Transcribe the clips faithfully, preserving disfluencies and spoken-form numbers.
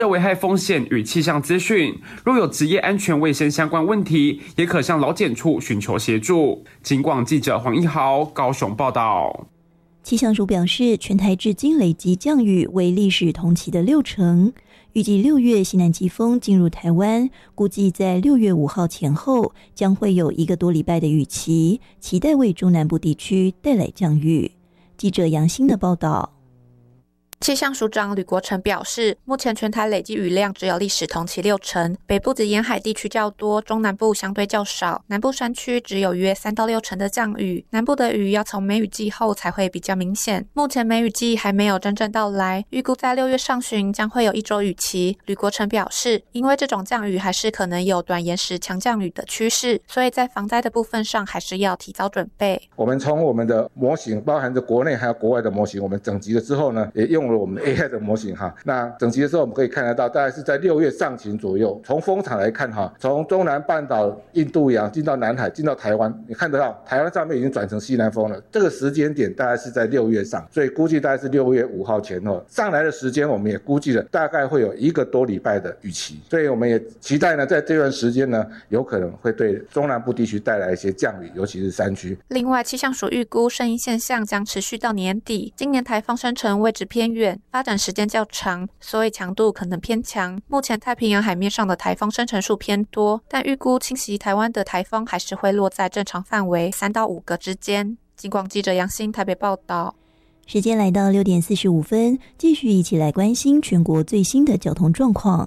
危害风险与气象资讯，若有职业安全卫生相关问题，也可向劳检处寻求协助。警广记者黄一豪高雄报道。 气象署表示，全台至今累积降雨为历史同期的六成，预计六月西南季风进入台湾，估计在六月五号前后将会有一个多礼拜的雨期，期待为中南部地区带来降雨。记者杨欣的报道。 气象署长吕国成表示，目前全台累计雨量只有历史同期六成，北部及沿海地区较多，中南部相对较少，南部山区只有约三到六成的降雨，南部的雨要从梅雨季后才会比较明显。目前梅雨季还没有真正到来，预估在六月上旬将会有一周雨期。吕国成表示，因为这种降雨还是可能有短延时强降雨的趋势，所以在防灾的部分上还是要提早准备。 我们从我们的模型，包含着国内还有国外的模型，我们整集了之后呢，也用我们的 A I 的模型哈，那整集的时候我们可以看得到，大概是在六月上旬左右。从风场来看哈，从中南半岛、印度洋进到南海，进到台湾，你看得到台湾上面已经转成西南风了。这个时间点大概是在六月上，所以估计大概是六月五号前后上来的时间，我们也估计了大概会有一个多礼拜的雨期。所以我们也期待呢，在这段时间呢，有可能会对中南部地区带来一些降雨，尤其是山区。 另外，气象署预估圣婴现象将持续到年底，今年台风生成位置偏远，发展时间较长，所以强度可能偏强。目前太平洋海面上的台风生成数偏多，但预估侵袭台湾的台风还是会落在正常范围三到五个之间。警广记者杨欣台北报道。 时间来到六点四十五分，继续一起来关心全国最新的交通状况。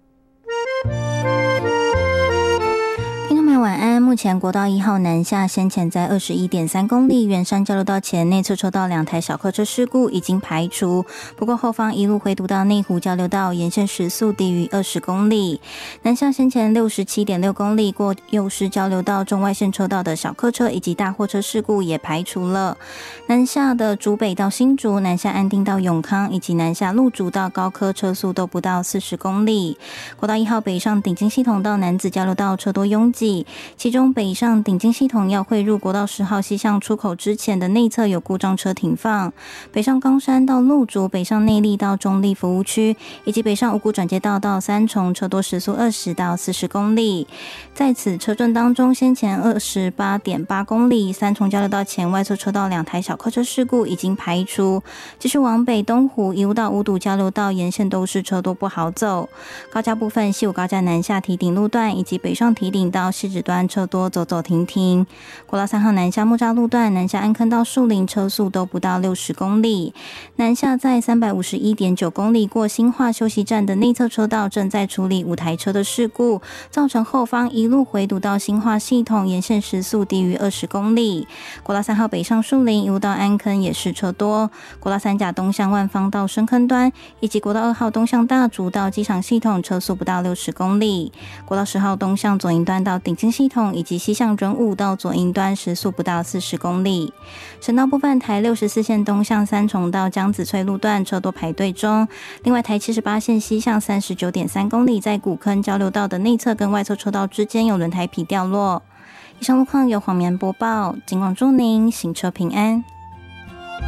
晚安。目前国道一号南下先前在 二十一点三公里，圆山交流道前内侧车道两台小客车事故已经排除，不过后方一路回堵到内湖交流道，沿线时速低于二十公里。南下先前 六十七点六公里过右师交流道中外线车道的小客车以及大货车事故也排除了。南下的竹北到新竹、南下安定到永康以及南下鹿竹到高科车速都不到四十公里。国道一号北上顶金系统到楠梓交流道车多拥挤，其中北上顶金系统要汇入国道十号西向出口之前的内侧有故障车停放，北上冈山到鹿竹、北上内壢到中壢服务区以及北上五股转接道到三重车多时速二十到四十公里。在此车阵当中，先前 二十八点八公里三重交流道前外侧车道两台小客车事故已经排除，继续往北东湖一路到五堵交流道沿线都是车多不好走。高架部分，西武高架南下堤顶路段以及北上堤顶到汐止端车多走走停停。国道三号南下木栅路段南下安坑到树林车速都不到六十公里。南下在 三百五十一点九公里过新化休息站的内侧车道正在处理五台车的事故，造成后方一路回堵到新化系统，沿线时速低于二十公里。国道三号北上树林一路到安坑也是车多。国道三甲东向万方到深坑端以及国道二号东向大竹到机场系统车速不到六十公里。国道十号东向左营端到顶金系统以及西向仁武到左营端时速不到四十公里。省道部分，台六十四线东向三重到江子翠路段车多排队中。另外，台七十八线西向 三十九点三公里，在古坑交流道的内侧跟外侧车道之间有轮胎皮掉落。以上路况由黄棉播报，警广祝您行车平安。